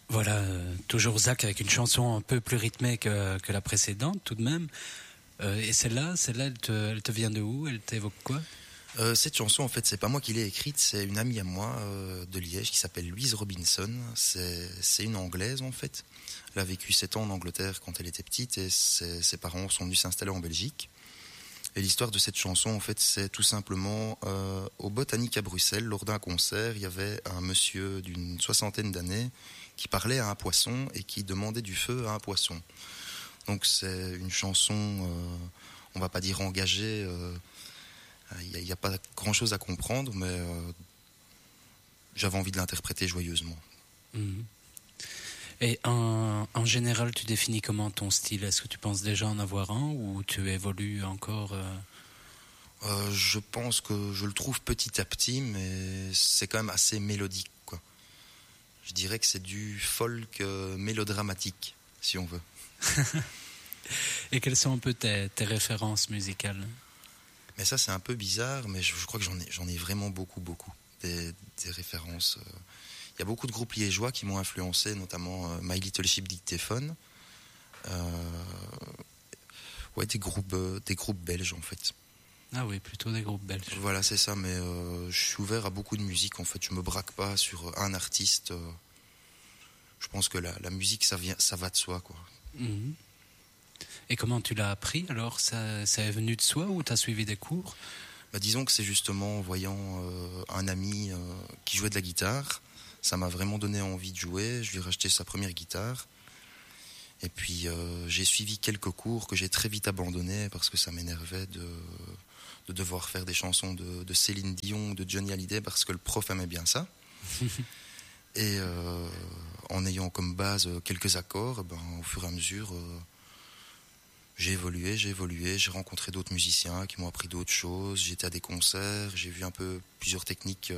Voilà, toujours Zach avec une chanson un peu plus rythmée que la précédente tout de même. Et celle-là, elle te vient de où? Elle t'évoque quoi? Cette chanson, en fait, c'est pas moi qui l'ai écrite, c'est une amie à moi de Liège qui s'appelle Louise Robinson. C'est une Anglaise, en fait. Elle a vécu 7 ans en Angleterre quand elle était petite et ses parents sont venus s'installer en Belgique. Et l'histoire de cette chanson, en fait, c'est tout simplement au Botanique à Bruxelles, lors d'un concert, il y avait un monsieur d'une 60aine d'années qui parlait à un poisson et qui demandait du feu à un poisson. Donc c'est une chanson, on va pas dire engagée, il n'y a pas grand-chose à comprendre, mais j'avais envie de l'interpréter joyeusement. Mmh. Et en général, tu définis comment ton style? Est-ce que tu penses déjà en avoir un ou tu évolues encore Je pense que je le trouve petit à petit, mais c'est quand même assez mélodique, quoi. Je dirais que c'est du folk mélodramatique, si on veut. Et quelles sont un peu tes références musicales? Mais ça, c'est un peu bizarre, mais je crois que j'en ai vraiment beaucoup. Des références. Il y a beaucoup de groupes liégeois qui m'ont influencé, notamment My Little Ship Dictaphone. Ouais, des groupes belges, en fait. Ah oui, plutôt des groupes belges. Voilà, c'est ça, mais je suis ouvert à beaucoup de musique, en fait. Je me braque pas sur un artiste. Je pense que la musique, ça va de soi, quoi. Mmh. Et comment tu l'as appris alors? Ça est venu de soi ou tu as suivi des cours? Disons que c'est justement en voyant un ami qui jouait de la guitare. Ça m'a vraiment donné envie de jouer. Je lui ai racheté sa première guitare. Et puis j'ai suivi quelques cours que j'ai très vite abandonnés parce que ça m'énervait de devoir faire des chansons de Céline Dion ou de Johnny Hallyday parce que le prof aimait bien ça. Et en ayant comme base quelques accords, au fur et à mesure, j'ai évolué, j'ai rencontré d'autres musiciens qui m'ont appris d'autres choses, j'étais à des concerts, j'ai vu un peu plusieurs techniques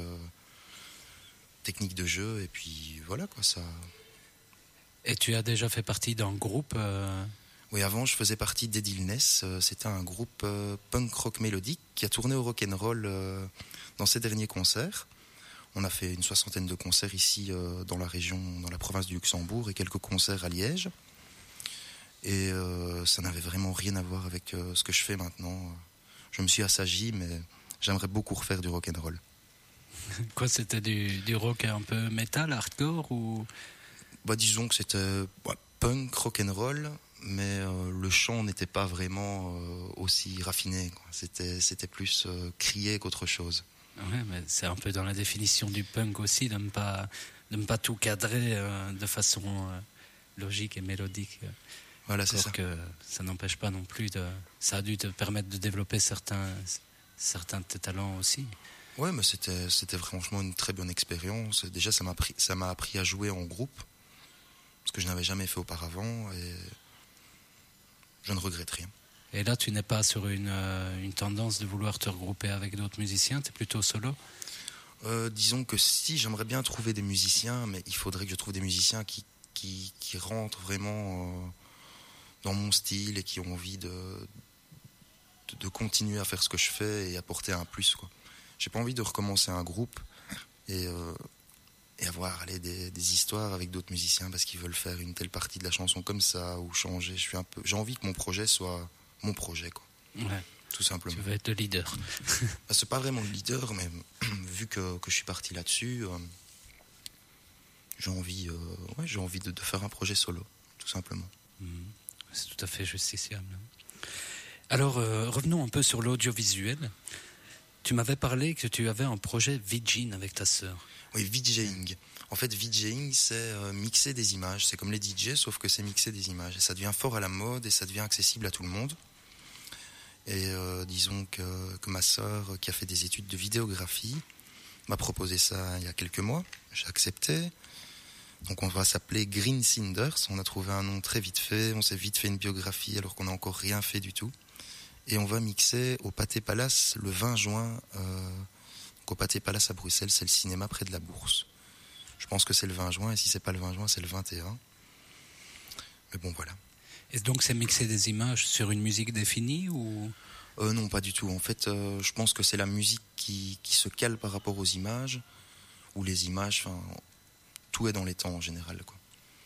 de jeu, et puis voilà quoi, ça... Et tu as déjà fait partie d'un groupe Oui, avant je faisais partie d'Edilness, c'était un groupe punk rock mélodique qui a tourné au rock'n'roll dans ses derniers concerts. On a fait une 60aine de concerts ici dans la région, dans la province du Luxembourg, et quelques concerts à Liège. Et ça n'avait vraiment rien à voir avec ce que je fais maintenant. Je me suis assagi, mais j'aimerais beaucoup refaire du rock'n'roll. Quoi, c'était du rock un peu métal, hardcore ou... Disons que c'était punk, rock'n'roll, mais le chant n'était pas vraiment aussi raffiné, quoi. C'était plus crié qu'autre chose. Ouais, mais c'est un peu dans la définition du punk aussi, de ne pas tout cadrer de façon logique et mélodique. Voilà, c'est ça. Que ça n'empêche pas non plus ça a dû te permettre de développer certains de tes talents aussi. Ouais, mais c'était franchement une très bonne expérience. Déjà, ça m'a appris à jouer en groupe, ce que je n'avais jamais fait auparavant, et je ne regrette rien. Et là, tu n'es pas sur une tendance de vouloir te regrouper avec d'autres musiciens, tu es plutôt solo? Disons que si, j'aimerais bien trouver des musiciens, mais il faudrait que je trouve des musiciens qui rentrent vraiment dans mon style et qui ont envie de continuer à faire ce que je fais et apporter un plus, quoi. J'ai pas envie de recommencer un groupe et avoir des histoires avec d'autres musiciens parce qu'ils veulent faire une telle partie de la chanson comme ça ou changer. J'ai envie que mon projet soit mon projet, quoi. Ouais. Tout simplement. Tu veux être le leader. C'est pas vraiment le leader, mais vu que je suis parti là-dessus, j'ai envie de faire un projet solo, tout simplement. C'est tout à fait justiciable. Alors, revenons un peu sur l'audiovisuel. Tu m'avais parlé que tu avais un projet VJing avec ta sœur. Oui, VJing. En fait, VJing, c'est mixer des images. C'est comme les DJ, sauf que c'est mixer des images. Et ça devient fort à la mode et ça devient accessible à tout le monde. Et disons que ma sœur, qui a fait des études de vidéographie, m'a proposé ça il y a quelques mois. J'ai accepté. Donc on va s'appeler Green Cinders. On a trouvé un nom très vite fait. On s'est vite fait une biographie alors qu'on n'a encore rien fait du tout. Et on va mixer au Pâté Palace le 20 juin. Donc au Pâté Palace à Bruxelles, c'est le cinéma près de la Bourse. Je pense que c'est le 20 juin. Et si c'est pas le 20 juin, c'est le 21. Mais bon, voilà. Et donc c'est mixer des images sur une musique définie ou... Non, pas du tout. En fait, je pense que c'est la musique qui se cale par rapport aux images. Ou les images, tout est dans les temps en général, quoi.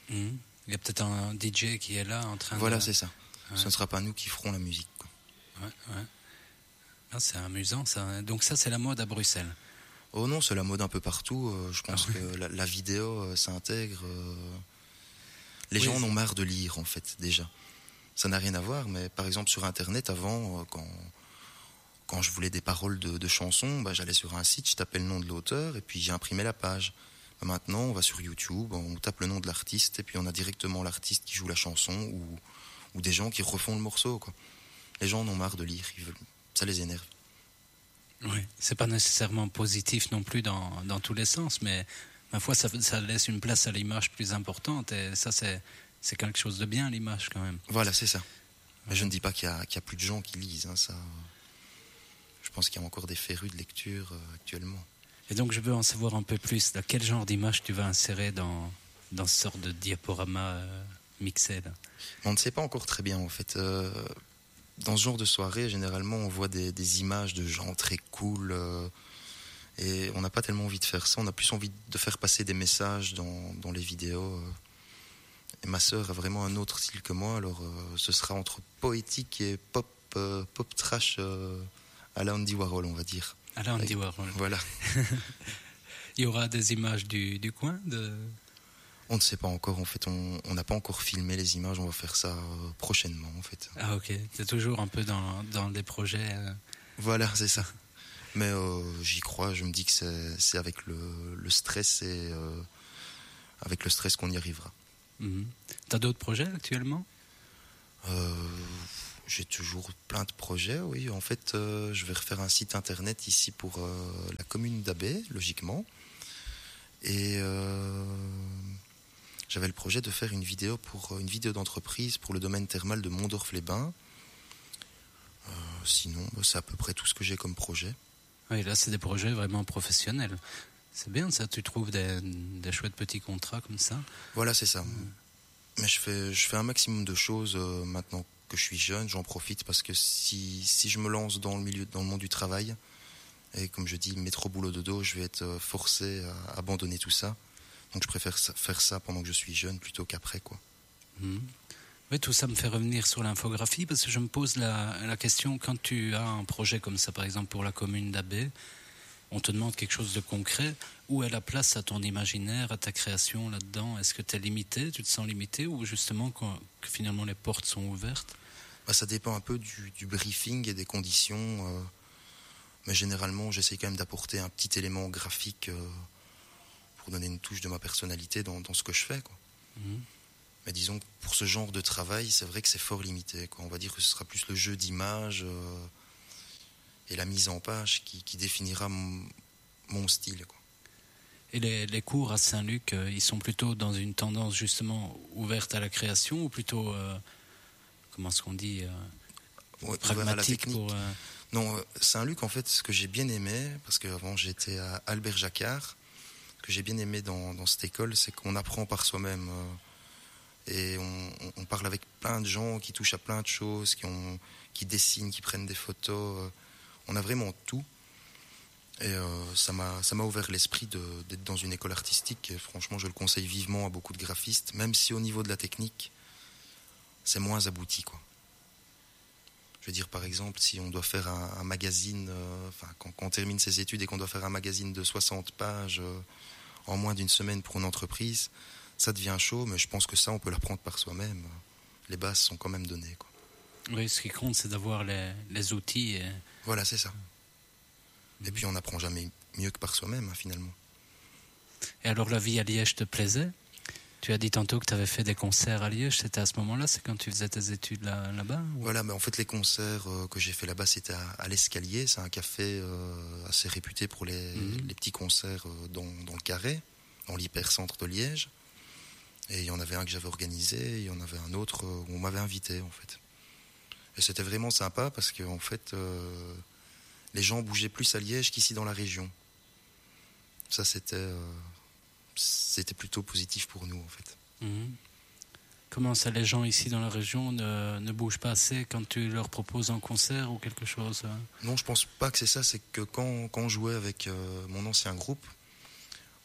Mhm. Il y a peut-être un DJ qui est là en train Voilà, de... c'est ça. Ouais. Ce ne sera pas nous qui ferons la musique, quoi. Ouais, ouais. Ah, c'est amusant ça. Donc ça, c'est la mode à Bruxelles. Oh non, c'est la mode un peu partout. Je pense Ah ouais. que la vidéo s'intègre. Les Oui, gens en ont marre de lire, en fait, déjà. Ça n'a rien à voir, mais par exemple sur Internet, avant, quand je voulais des paroles de chansons, bah, j'allais sur un site, je tapais le nom de l'auteur et puis j'imprimais la page. Bah, maintenant, on va sur YouTube, on tape le nom de l'artiste et puis on a directement l'artiste qui joue la chanson ou des gens qui refont le morceau, quoi. Les gens en ont marre de lire, ça les énerve. Oui, c'est pas nécessairement positif non plus dans tous les sens, mais ma foi, ça laisse une place à l'image plus importante et ça, c'est quelque chose de bien, l'image quand même. Voilà, c'est ça. Mais je ne dis pas qu'il y a plus de gens qui lisent, hein, ça. Je pense qu'il y a encore des férus de lecture actuellement. Et donc, je veux en savoir un peu plus. Là, quel genre d'image tu vas insérer dans ce sorte de diaporama mixé là? On ne sait pas encore très bien, en fait. Dans ce genre de soirée, généralement, on voit des images de gens très cool. Et on n'a pas tellement envie de faire ça. On a plus envie de faire passer des messages dans les vidéos. Et ma sœur a vraiment un autre style que moi. Alors, ce sera entre poétique et pop trash à la Andy Warhol, on va dire. À la Andy Warhol. Voilà. Il y aura des images du coin On ne sait pas encore, en fait. On n'a pas encore filmé les images. On va faire ça prochainement, en fait. Ah, ok. C'est toujours un peu dans des projets. Voilà, c'est ça. Mais j'y crois. Je me dis que c'est avec le stress et avec le stress qu'on y arrivera. Mm-hmm. T'as d'autres projets actuellement? J'ai toujours plein de projets, oui. En fait, je vais refaire un site internet ici pour la commune d'Abbé, logiquement. Et j'avais le projet de faire une vidéo d'entreprise pour le domaine thermal de Mondorf-les-Bains. Sinon, c'est à peu près tout ce que j'ai comme projet. Oui, là, c'est des projets vraiment professionnels. C'est bien ça, tu trouves des chouettes petits contrats comme ça. Voilà, c'est ça. Mais je fais un maximum de choses maintenant que je suis jeune. J'en profite parce que si je me lance dans le monde du travail, et comme je dis, métro boulot dodo, je vais être forcé à abandonner tout ça. Donc je préfère faire ça pendant que je suis jeune plutôt qu'après, quoi. Mmh. Oui, tout ça me fait revenir sur l'infographie parce que je me pose la question, quand tu as un projet comme ça, par exemple pour la commune d'Abbé, on te demande quelque chose de concret, où est la place à ton imaginaire, à ta création là-dedans? Est-ce que tu es limité, tu te sens limité, ou justement que finalement les portes sont ouvertes? Ça dépend un peu du briefing et des conditions, mais généralement j'essaie quand même d'apporter un petit élément graphique pour donner une touche de ma personnalité dans ce que je fais, quoi. Mmh. Mais disons que pour ce genre de travail, c'est vrai que c'est fort limité, quoi. On va dire que ce sera plus le jeu d'images et la mise en page qui définira mon style, quoi. Et les cours à Saint-Luc, ils sont plutôt dans une tendance justement ouverte à la création ou plutôt, comment est-ce qu'on dit, Ouais, pragmatique pour... Non, Saint-Luc, en fait, ce que j'ai bien aimé, parce qu'avant j'étais à Albert Jacquard, ce que j'ai bien aimé dans cette école, c'est qu'on apprend par soi-même. Et on parle avec plein de gens qui touchent à plein de choses, qui dessinent, qui prennent des photos. On a vraiment tout. Et ça m'a ouvert l'esprit d'être dans une école artistique. Et franchement, je le conseille vivement à beaucoup de graphistes, même si au niveau de la technique, c'est moins abouti, quoi. Je veux dire, par exemple, si on doit faire un magazine, quand on termine ses études et qu'on doit faire un magazine de 60 pages en moins d'une semaine pour une entreprise, ça devient chaud, mais je pense que ça, on peut l'apprendre par soi-même. Les bases sont quand même données, quoi. Oui, ce qui compte, c'est d'avoir les outils. Voilà, c'est ça. Et puis, on n'apprend jamais mieux que par soi-même, hein, finalement. Et alors, la vie à Liège te plaisait? Tu as dit tantôt que tu avais fait des concerts à Liège. C'était à ce moment-là? C'est quand tu faisais tes études là-bas ou... Voilà, mais en fait, les concerts que j'ai fait là-bas, c'était à l'Escalier. C'est un café assez réputé pour les petits concerts dans le Carré, dans l'hypercentre de Liège. Et il y en avait un que j'avais organisé, et il y en avait un autre où on m'avait invité, en fait. Et c'était vraiment sympa parce que, en fait, les gens bougeaient plus à Liège qu'ici dans la région. Ça, c'était plutôt positif pour nous, en fait. Mmh. Comment ça, les gens ici dans la région ne bougent pas assez quand tu leur proposes un concert ou quelque chose? Non, je pense pas que c'est ça. C'est que quand on jouait avec mon ancien groupe,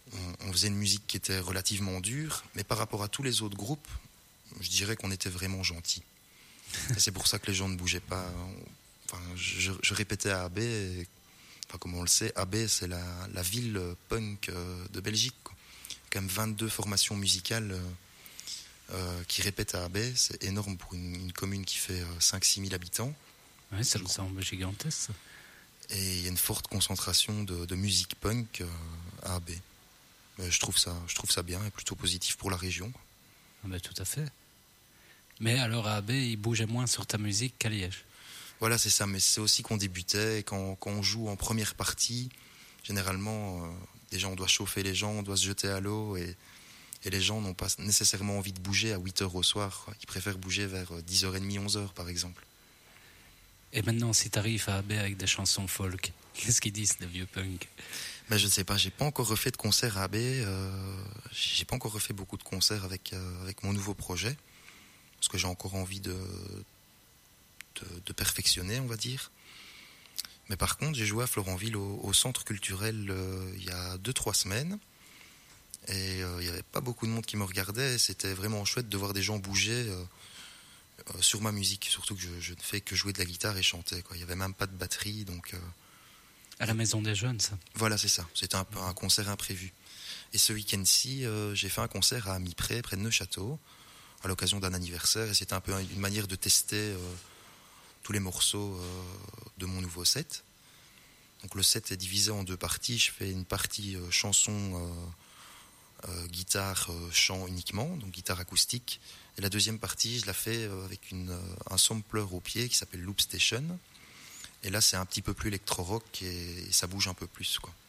on faisait une musique qui était relativement dure, mais par rapport à tous les autres groupes, je dirais qu'on était vraiment gentils. Et c'est pour ça que les gens ne bougeaient pas. Enfin, je répétais à AB, comme on le sait, AB c'est la ville punk de Belgique, quoi. Quand même 22 formations musicales qui répètent à AB, c'est énorme pour une commune qui fait 5-6 000 habitants. Oui, ça me semble gigantesque. Et il y a une forte concentration de musique punk à AB. Je trouve ça bien et plutôt positif pour la région. Ah ben, tout à fait. Mais alors à AB, il bougeait moins sur ta musique qu'à Liège. Voilà, c'est ça. Mais c'est aussi qu'on débutait. Et quand on joue en première partie, généralement, déjà on doit chauffer les gens, on doit se jeter à l'eau. Et les gens n'ont pas nécessairement envie de bouger à 8h au soir. Ils préfèrent bouger vers 10h30, 11h par exemple. Et maintenant, si tu arrives à AB avec des chansons folk, qu'est-ce qu'ils disent, les vieux punks? Ben, je ne sais pas, j'ai pas encore refait de concert à AB. J'ai pas encore refait beaucoup de concerts avec mon nouveau projet. Parce que j'ai encore envie de perfectionner, on va dire. Mais par contre, j'ai joué à Florentville au centre culturel il y a 2-3 semaines. Et il n'y avait pas beaucoup de monde qui me regardait. C'était vraiment chouette de voir des gens bouger sur ma musique. Surtout que je ne fais que jouer de la guitare et chanter, quoi. Il n'y avait même pas de batterie. Donc, à la Maison des Jeunes, ça. Voilà, c'est ça. C'était un peu un concert imprévu. Et ce week-end-ci, j'ai fait un concert à Mipré, près de Neuchâteau, à l'occasion d'un anniversaire. Et c'était un peu une manière de tester tous les morceaux de mon nouveau set. Donc le set est divisé en 2 parties. Je fais une partie chanson, guitare, chant uniquement, donc guitare acoustique. Et la deuxième partie, je la fais avec un sampler au pied qui s'appelle Loop Station. Et là, c'est un petit peu plus électro-rock et ça bouge un peu plus, quoi.